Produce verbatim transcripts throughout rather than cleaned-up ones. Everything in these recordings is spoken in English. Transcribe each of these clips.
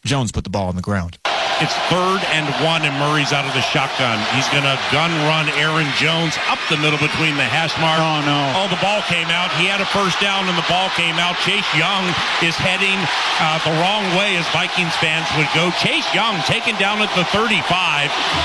Jones put the ball on the ground. It's third and one, and Murray's out of the shotgun. He's going to gun run Aaron Jones up the middle between the hash mark. Oh, no. Oh, the ball came out. He had a first down, and the ball came out. Chase Young is heading uh, the wrong way, as Vikings fans would go. Chase Young taken down at the thirty-five.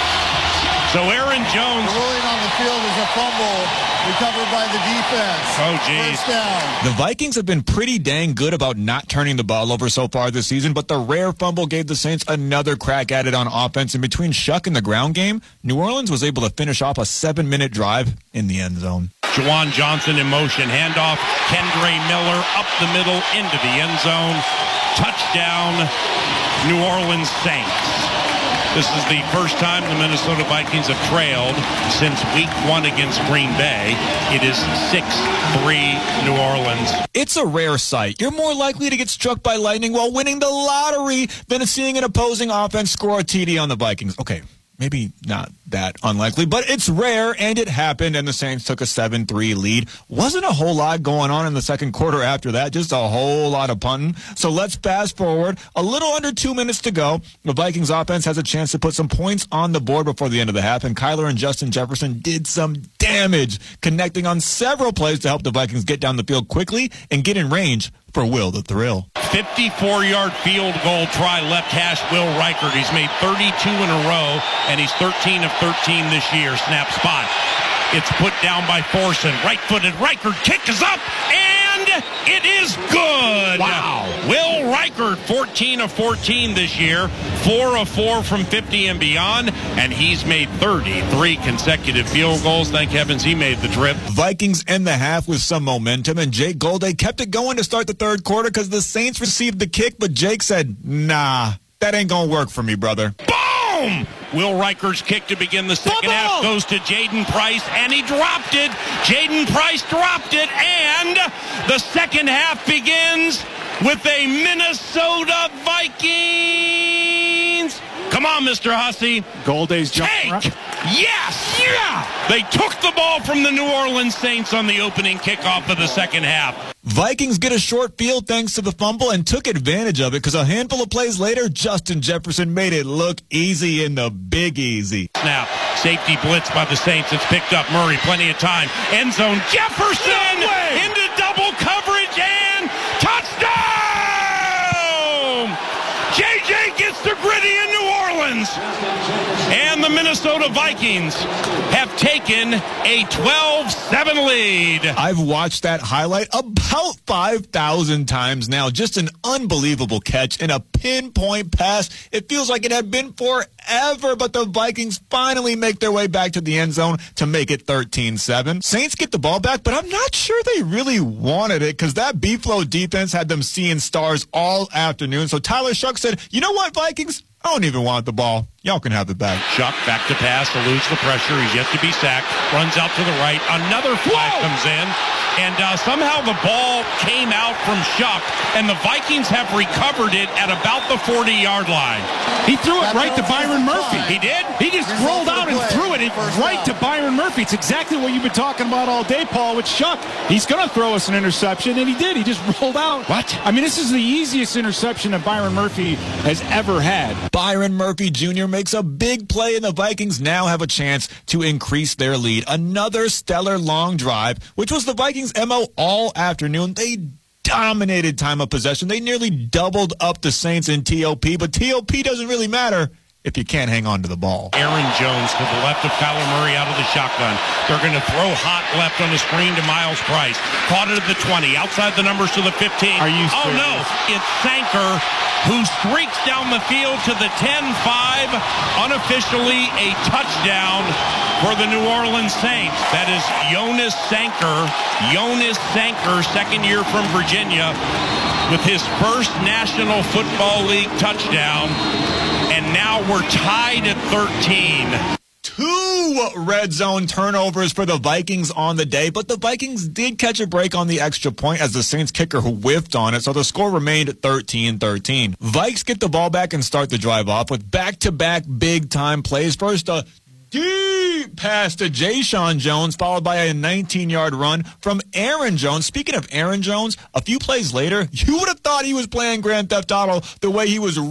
So Aaron Jones. The ruling on the field is a fumble recovered by the defense. Oh, geez. First down. The Vikings have been pretty dang good about not turning the ball over so far this season, but the rare fumble gave the Saints another crack at it on offense. And between Shuck and the ground game, New Orleans was able to finish off a seven-minute drive in the end zone. Juwan Johnson in motion. Handoff. Kendre Miller up the middle into the end zone. Touchdown, New Orleans Saints. This is the first time the Minnesota Vikings have trailed since week one against Green Bay. It is six three New Orleans. It's a rare sight. You're more likely to get struck by lightning while winning the lottery than seeing an opposing offense score a T D on the Vikings. Okay, maybe not that unlikely, but it's rare, and it happened, and the Saints took a seven three lead. Wasn't a whole lot going on in the second quarter after that, just a whole lot of punting. So let's fast forward. A little under two minutes to go. The Vikings offense has a chance to put some points on the board before the end of the half, and Kyler and Justin Jefferson did some damage, connecting on several plays to help the Vikings get down the field quickly and get in range for Will the Thrill. fifty-four-yard field goal try left hash Will Reichert. He's made thirty-two in a row, and he's thirteen of thirteen this year. Snap spot. It's put down by Thorson. Right-footed Reichert. Kick is up, and it is good. Wow. Will Reichert, fourteen of fourteen this year, four of four from fifty and beyond, and he's made thirty-three consecutive field goals. Thank heavens he made the trip. Vikings end the half with some momentum, and Jake Golday kept it going to start the third quarter because the Saints received the kick, but Jake said, nah, that ain't going to work for me, brother. Boom! Will Reichert's kick to begin the second Bubble! half goes to Jaden Price, and he dropped it. Jaden Price dropped it, and the second half begins with a Minnesota Vikings. Come on, Mister Hussey. Golday's jump. Take! Yes! Yeah! They took the ball from the New Orleans Saints on the opening kickoff of the second half. Vikings get a short field thanks to the fumble and took advantage of it because a handful of plays later, Justin Jefferson made it look easy in the Big Easy. Snap. Safety blitz by the Saints. It's picked up. Murray, plenty of time. End zone. Jefferson No way! into double coverage and touchdown! J J gets the gritty in New Orleans. And the Minnesota Vikings have taken a twelve seven lead. I've watched that highlight about five thousand times now. Just an unbelievable catch and a pinpoint pass. It feels like it had been forever, but the Vikings finally make their way back to the end zone to make it thirteen seven. Saints get the ball back, but I'm not sure they really wanted it because that B-Flow defense had them seeing stars all afternoon. So Tyler Shuck said, you know what, Vikings? I don't even want the ball. Y'all can have it back. Shuck back to pass, eludes the pressure. He's yet to be sacked. Runs out to the right. Another flag Whoa! comes in. And uh, somehow the ball came out from Shuck, and the Vikings have recovered it at about the forty-yard line. He threw it right to Byron Murphy. He did? He just rolled out and threw it right to Byron Murphy. It's exactly what you've been talking about all day, Paul, with Shuck. He's going to throw us an interception, and he did. He just rolled out. What? I mean, this is the easiest interception that Byron Murphy has ever had. Byron Murphy Junior makes a big play, and the Vikings now have a chance to increase their lead. Another stellar long drive, which was the Vikings' M O all afternoon. They dominated time of possession. They nearly doubled up the Saints in T O P, but T O P doesn't really matter if you can't hang on to the ball. Aaron Jones to the left of Kyler Murray out of the shotgun. They're going to throw hot left on the screen to Miles Price. Caught it at the twenty, outside the numbers to the fifteen. Are you oh, serious? no. It's Sanker who streaks down the field to the ten five. Unofficially a touchdown for the New Orleans Saints. That is Jonas Sanker. Jonas Sanker, second year from Virginia, with his first National Football League touchdown. And now we're tied at thirteen. Two red zone turnovers for the Vikings on the day, but the Vikings did catch a break on the extra point as the Saints kicker whiffed on it, so the score remained thirteen thirteen. Vikes get the ball back and start the drive off with back-to-back big-time plays. First, a deep pass to Jayshon Jones, followed by a nineteen-yard run from Aaron Jones. Speaking of Aaron Jones, a few plays later, you would have thought he was playing Grand Theft Auto the way he was